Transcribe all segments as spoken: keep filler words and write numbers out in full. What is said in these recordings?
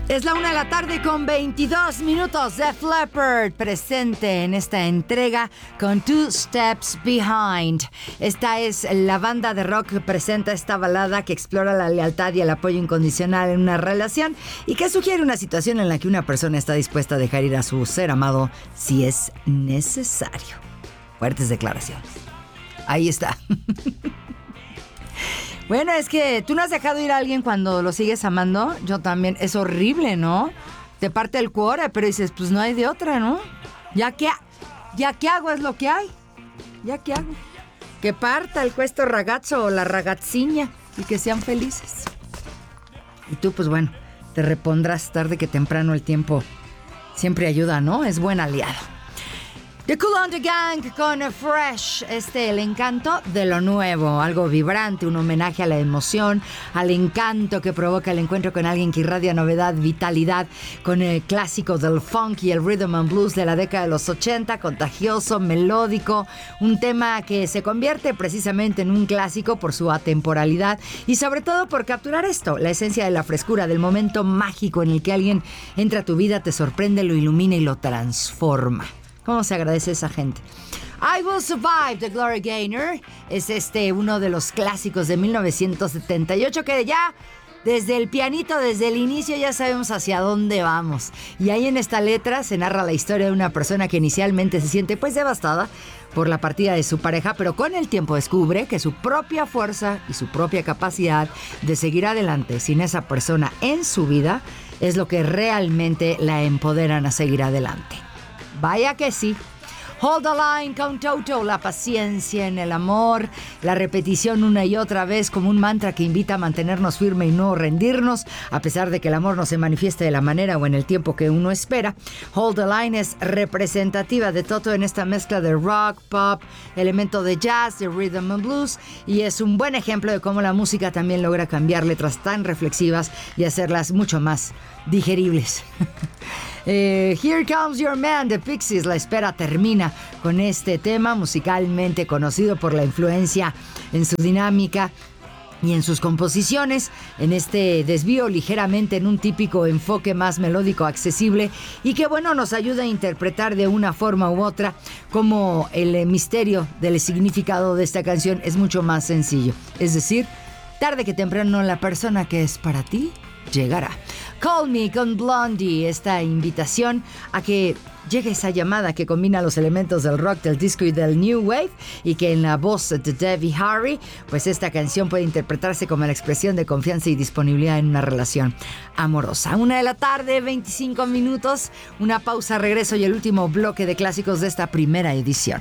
Es la una de la tarde con veintidós minutos. Def Leppard presente en esta entrega con Two Steps Behind. Esta es la banda de rock que presenta esta balada que explora la lealtad y el apoyo incondicional en una relación y que sugiere una situación en la que una persona está dispuesta a dejar ir a su ser amado si es necesario. Fuertes declaraciones. Ahí está. Bueno, es que tú no has dejado ir a alguien cuando lo sigues amando. Yo también. Es horrible, ¿no? Te parte el cuore, pero dices, pues no hay de otra, ¿no? Ya que, ya que hago es lo que hay. Ya que hago. Que parta el cuesto ragazzo o la ragazziña y que sean felices. Y tú, pues bueno, te repondrás tarde que temprano. El tiempo siempre ayuda, ¿no? Es buen aliado. The Kool and the Gang con Fresh, este, el encanto de lo nuevo, algo vibrante, un homenaje a la emoción, al encanto que provoca el encuentro con alguien que irradia novedad, vitalidad, con el clásico del funk y el rhythm and blues de la década de los ochenta, contagioso, melódico, un tema que se convierte precisamente en un clásico por su atemporalidad y sobre todo por capturar esto, la esencia de la frescura, del momento mágico en el que alguien entra a tu vida, te sorprende, lo ilumina y lo transforma. ¿Cómo se agradece a esa gente? I Will Survive, de Gloria Gaynor. Es este uno de los clásicos de mil novecientos setenta y ocho que ya desde el pianito, desde el inicio ya sabemos hacia dónde vamos. Y ahí en esta letra se narra la historia de una persona que inicialmente se siente pues devastada por la partida de su pareja, pero con el tiempo descubre que su propia fuerza y su propia capacidad de seguir adelante sin esa persona en su vida es lo que realmente la empoderan a seguir adelante. Vaya que sí. Hold the line con Toto, la paciencia en el amor, la repetición una y otra vez como un mantra que invita a mantenernos firme y no rendirnos, a pesar de que el amor no se manifieste de la manera o en el tiempo que uno espera. Hold the line es representativa de Toto en esta mezcla de rock, pop, elemento de jazz, de rhythm and blues, y es un buen ejemplo de cómo la música también logra cambiar letras tan reflexivas y hacerlas mucho más digeribles. Eh, Here Comes Your Man de Pixies. La espera termina con este tema musicalmente conocido por la influencia en su dinámica y en sus composiciones, en este desvío ligeramente en un típico enfoque más melódico accesible y que bueno nos ayuda a interpretar de una forma u otra como el misterio del significado de esta canción es mucho más sencillo, es decir, tarde que temprano la persona que es para ti llegará. Call Me con Blondie, esta invitación a que llegue esa llamada que combina los elementos del rock, del disco y del new wave y que en la voz de Debbie Harry, pues esta canción puede interpretarse como la expresión de confianza y disponibilidad en una relación amorosa. Una de la tarde, veinticinco minutos, una pausa, regreso y el último bloque de clásicos de esta primera edición.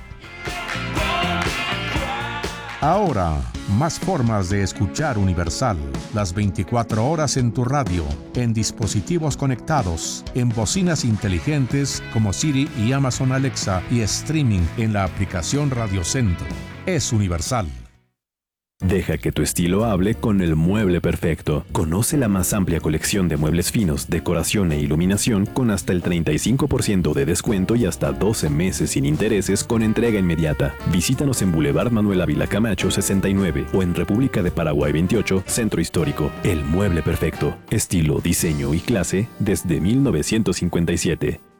Ahora, más formas de escuchar Universal. Las veinticuatro horas en tu radio, en dispositivos conectados, en bocinas inteligentes como Siri y Amazon Alexa y streaming en la aplicación Radio Centro. Es Universal. Deja que tu estilo hable con el mueble perfecto. Conoce la más amplia colección de muebles finos, decoración e iluminación con hasta el treinta y cinco por ciento de descuento y hasta doce meses sin intereses con entrega inmediata. Visítanos en Boulevard Manuel Ávila Camacho sesenta y nueve o en República de Paraguay veintiocho, Centro Histórico. El mueble perfecto. Estilo, diseño y clase desde mil novecientos cincuenta y siete.